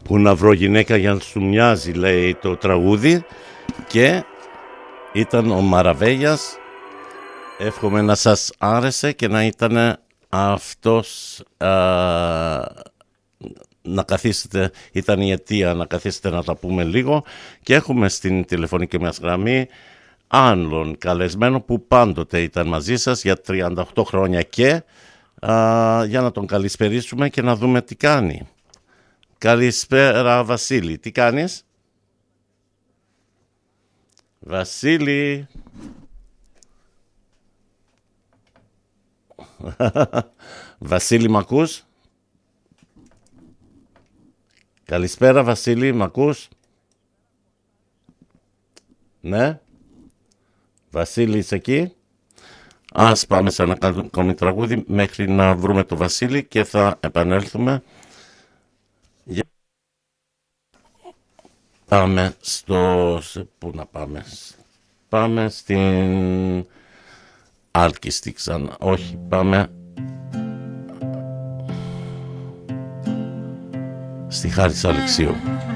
Πού να βρω γυναίκα για να σου μοιάζει, λέει το τραγούδι, και ήταν ο Μαραβέγιας. Εύχομαι να σας άρεσε και να ήταν αυτός να καθίσετε, ήταν η αιτία να καθίσετε να τα πούμε λίγο. Και έχουμε στην τηλεφωνική μας γραμμή άλλον καλεσμένο που πάντοτε ήταν μαζί σας για 38 χρόνια και για να τον καλησπερίσουμε και να δούμε τι κάνει. Καλησπέρα Βασίλη, τι κάνεις? Βασίλη. Βασίλη, μ' ακούς? Καλησπέρα Βασίλη, μ' ακούς? Ναι. Βασίλη, είσαι εκεί? Ας πάμε σε ένα ακόμη τραγούδι μέχρι να βρούμε το Βασίλη και θα επανέλθουμε. Πάμε πού να πάμε? Πάμε στην Άλκιστη ξανά. Όχι, πάμε στη Χάρις Αλεξίου.